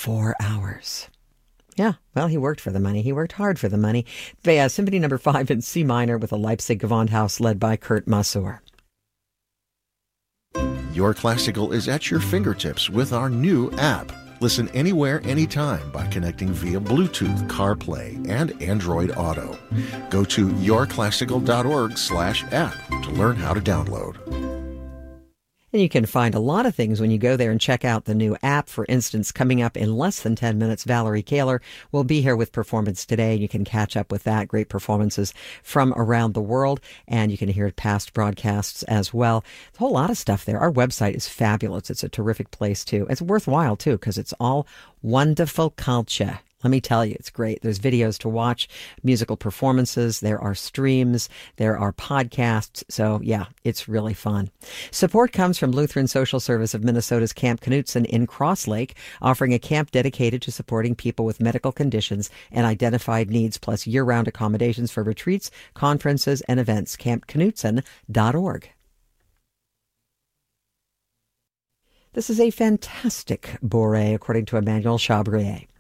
4 hours. Yeah, well, he worked for the money. He worked hard for the money. But yeah, Symphony Number 5 in C minor with the Leipzig Gewandhaus led by Kurt Masur. Your Classical is at your fingertips with our new app. Listen anywhere, anytime by connecting via Bluetooth, CarPlay, and Android Auto. Go to yourclassical.org/app to learn how to download. And you can find a lot of things when you go there and check out the new app. For instance, coming up in less than 10 minutes, Valerie Kaler will be here with Performance Today. You can catch up with that. Great performances from around the world. And you can hear past broadcasts as well. A whole lot of stuff there. Our website is fabulous. It's a terrific place, too. It's worthwhile, too, because it's all wonderful culture. Let me tell you, it's great. There's videos to watch, musical performances, there are streams, there are podcasts. So, yeah, it's really fun. Support comes from Lutheran Social Service of Minnesota's Camp Knutson in Cross Lake, offering a camp dedicated to supporting people with medical conditions and identified needs, plus year-round accommodations for retreats, conferences, and events. CampKnutson.org. This is a fantastic bourrée, according to Emmanuel Chabrier.